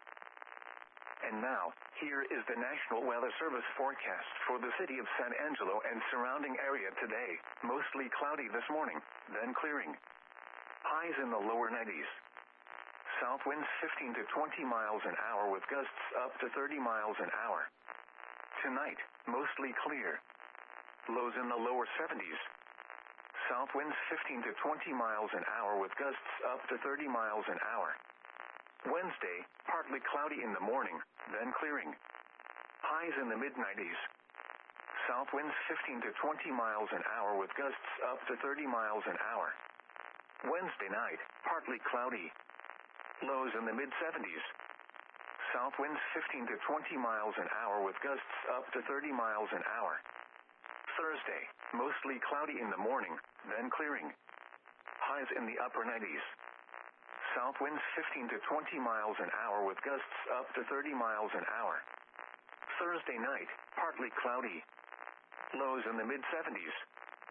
And now, here is the National Weather Service forecast for the city of San Angelo and surrounding area today. Mostly cloudy this morning, then clearing. Highs in the lower nineties. South winds fifteen to twenty miles an hour with gusts up to thirty miles an hour. Tonight, mostly clear. Lows in the lower seventies. South winds fifteen to twenty miles an hour with gusts up to thirty miles an hour. Wednesday, partly cloudy in the morning, then clearing. Highs in the mid nineties. South winds fifteen to twenty miles an hour with gusts up to thirty miles an hour. Wednesday night, partly cloudy. Lows in the mid seventies. South winds fifteen to twenty miles an hour with gusts up to thirty miles an hour. Thursday, mostly cloudy in the morning, then clearing. Highs in the upper nineties. South winds fifteen to twenty miles an hour with gusts up to thirty miles an hour. Thursday night, partly cloudy. Lows in the mid seventies.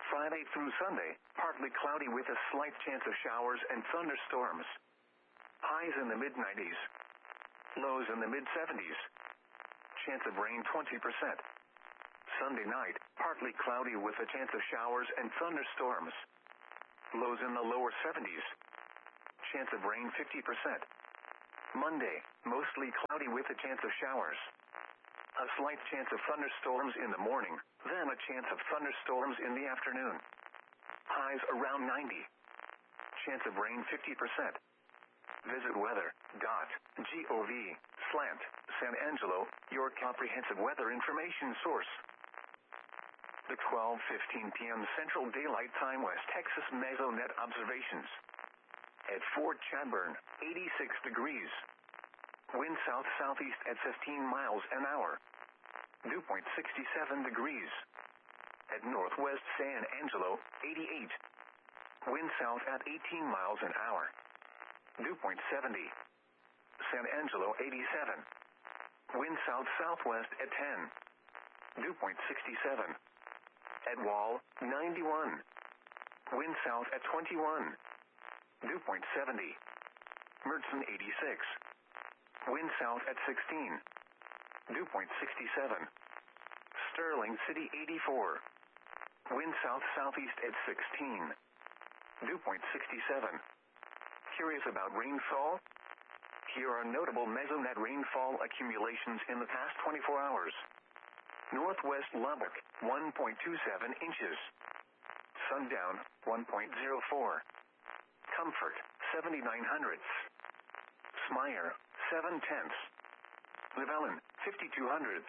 Friday through Sunday, partly cloudy with a slight chance of showers and thunderstorms. Highs in the mid nineties. Lows in the mid seventies. Chance of rain twenty percent. Sunday night, partly cloudy with a chance of showers and thunderstorms. Lows in the lower seventies. Chance of rain fifty percent. Monday, mostly cloudy with a chance of showers. A slight chance of thunderstorms in the morning, then a chance of thunderstorms in the afternoon. Highs around ninety. Chance of rain fifty percent. Visit weather dot gov slant San Angelo, your comprehensive weather information source. The twelve fifteen p.m. Central Daylight Time West Texas Mesonet observations. At Fort Chadbourne, eighty-six degrees. Wind south-southeast at fifteen miles an hour. Dew point sixty-seven degrees. At Northwest San Angelo, eighty-eight. Wind south at eighteen miles an hour. Dew point seventy. San Angelo, eighty-seven. Wind south-southwest at ten. Dew point sixty-seven. At Wall, ninety-one. Wind south at twenty-one. Dew point seventy. Mertzen, eighty-six. Wind south at sixteen. Dew point sixty-seven. Sterling City, eighty-four. Wind south-southeast at sixteen. Dew point sixty-seven. Curious about rainfall? Here are notable Mesonet rainfall accumulations in the past twenty-four hours. Northwest Lubbock, one point two seven inches. Sundown, one point zero four. Comfort, seventy-nine hundredths. Smyer, seven tenths. Llewellyn, fifty-two hundredths.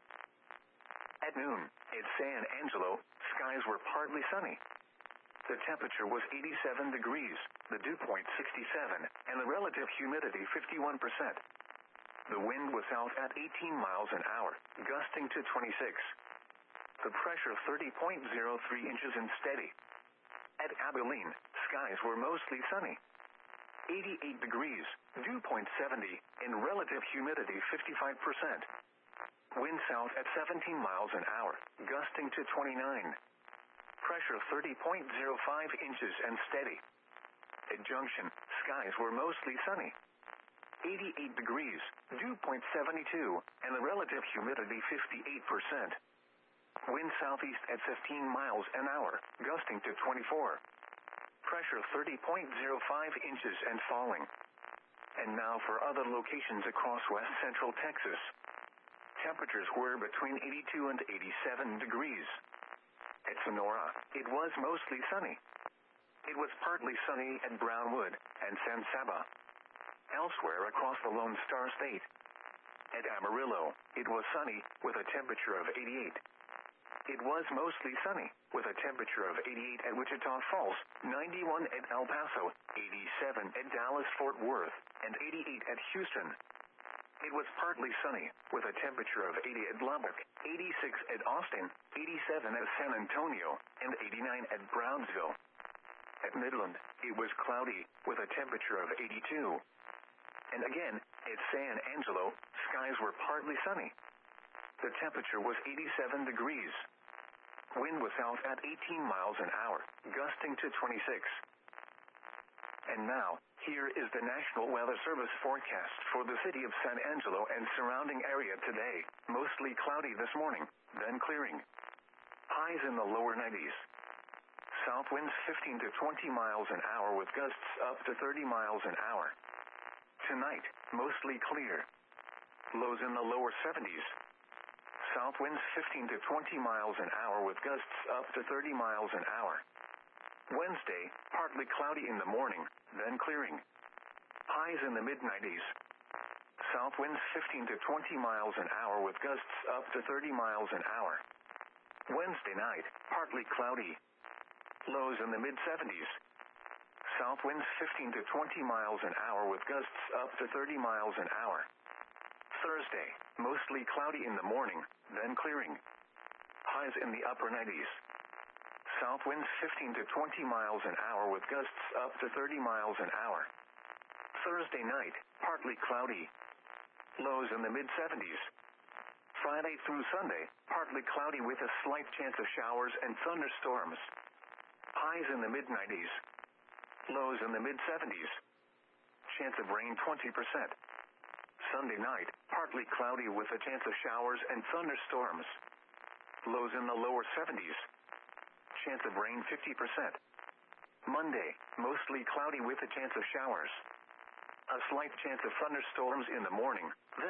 At noon, at San Angelo, skies were partly sunny. The temperature was eighty-seven degrees, the dew point sixty-seven, and the relative humidity fifty-one percent. The wind was south at eighteen miles an hour, gusting to twenty-six. The pressure thirty point zero three inches and steady. At Abilene, skies were mostly sunny. eighty-eight degrees, dew point seventy, and relative humidity fifty-five percent. Wind south at seventeen miles an hour, gusting to twenty-nine. Pressure thirty point zero five inches and steady. At Junction, skies were mostly sunny. eighty-eight degrees, dew point seventy-two, and the relative humidity fifty-eight percent. Wind southeast at fifteen miles an hour, gusting to twenty-four. Pressure thirty point zero five inches and falling. And now for other locations across west central Texas. Temperatures were between eighty-two and eighty-seven degrees. At Sonora, it was mostly sunny. It was partly sunny at Brownwood and San Saba. Elsewhere across the Lone Star State. At Amarillo, it was sunny with a temperature of eighty-eight. It was mostly sunny with a temperature of eighty-eight at Wichita Falls, ninety-one at El Paso, eighty-seven at Dallas-Fort Worth, and eighty-eight at Houston. It was partly sunny with a temperature of eighty at Lubbock, eighty-six at Austin, eighty-seven at San Antonio, and eighty-nine at Brownsville. At Midland, it was cloudy with a temperature of eighty-two. And again, at San Angelo, skies were partly sunny. The temperature was eighty-seven degrees. Wind was south at eighteen miles an hour, gusting to twenty-six. And now, here is the National Weather Service forecast for the city of San Angelo and surrounding area today. Mostly cloudy this morning, then clearing. Highs in the lower nineties. South winds fifteen to twenty miles an hour with gusts up to thirty miles an hour. Tonight, mostly clear. Lows in the lower seventies. South winds fifteen to twenty miles an hour with gusts up to thirty miles an hour. Wednesday, partly cloudy in the morning, then clearing. Highs in the mid nineties. South winds fifteen to twenty miles an hour with gusts up to thirty miles an hour. Wednesday night, partly cloudy. Lows in the mid seventies. South winds fifteen to twenty miles an hour with gusts up to thirty miles an hour. Thursday, mostly cloudy in the morning, then clearing. Highs in the upper nineties. South winds fifteen to twenty miles an hour with gusts up to thirty miles an hour. Thursday night, partly cloudy. Lows in the mid seventies. Friday through Sunday, partly cloudy with a slight chance of showers and thunderstorms. Highs in the mid nineties. Lows in the mid seventies. Chance of rain twenty percent. Sunday night, partly cloudy with a chance of showers and thunderstorms. Lows in the lower seventies. Chance of rain fifty percent. Monday, mostly cloudy with a chance of showers. A slight chance of thunderstorms in the morning, then